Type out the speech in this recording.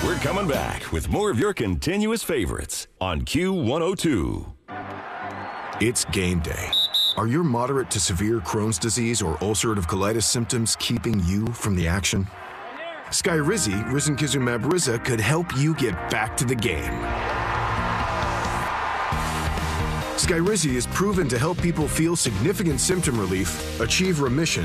We're coming back with more of your continuous favorites on Q102. It's game day. Are your moderate to severe Crohn's disease or ulcerative colitis symptoms keeping you from the action? Skyrizi, risankizumab Riza, could help you get back to the game. Skyrizi is proven to help people feel significant symptom relief, achieve remission,